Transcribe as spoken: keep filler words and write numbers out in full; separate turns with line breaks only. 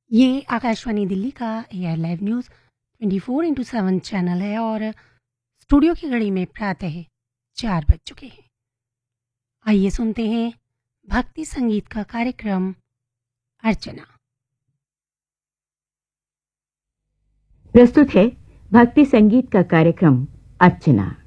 ये आकाशवाणी दिल्ली का AR live news चौबीस इंटू सात चैनल है और स्टूडियो की घड़ी में प्रातः चार बज चुके हैं। आइए सुनते हैं भक्ति संगीत का कार्यक्रम अर्चना।
प्रस्तुत है भक्ति संगीत का कार्यक्रम अर्चना।